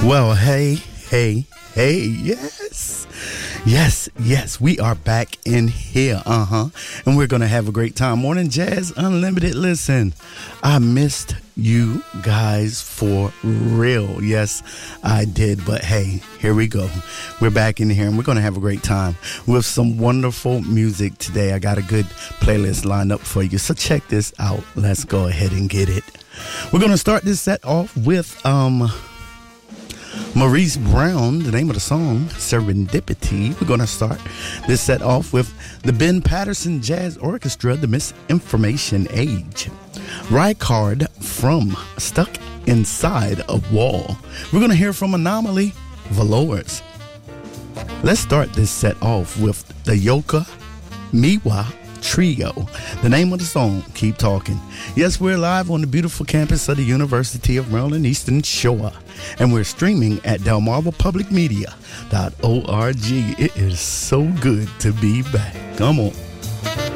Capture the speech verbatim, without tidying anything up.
Well, hey, hey, hey, yes, yes, yes, we are back in here, uh-huh, and we're going to have a great time. Morning Jazz Unlimited. Listen, I missed you guys for real. Yes, I did, but hey, here we go. We're back in here, and we're going to have a great time with some wonderful music today. I got a good playlist lined up for you, so check this out. Let's go ahead and get it. We're going to start this set off with, um... Maurice Brown, the name of the song, Serendipity. We're going to start this set off with the Ben Patterson Jazz Orchestra, The Misinformation Age. Rykard from Stuck Inside a Wall. We're going to hear from Anomaly, Valors. Let's start this set off with the Yoka Miwa Trio. The name of the song, Keep Talking. Yes, we're live on the beautiful campus of the University of Maryland Eastern Shore, and we're streaming at delmarva public media dot org. It is so good to be back. Come on.